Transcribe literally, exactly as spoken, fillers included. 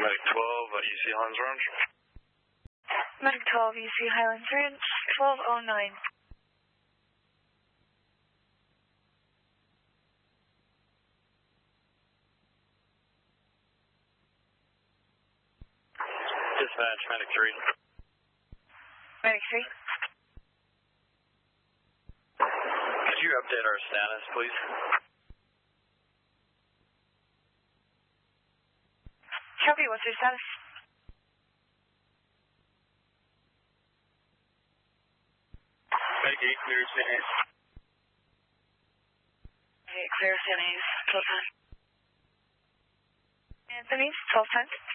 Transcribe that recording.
Medic twelve, uh, U C Highlands Ranch. Medic twelve, U C Highlands Ranch, twelve oh nine. Dispatch, Medic three. Medic three. Could you update our status, please? Copy, what's your status? Medic eight, clear Saint A's. Okay, clear Saint A's, twelve ten. Anthony, twelve ten.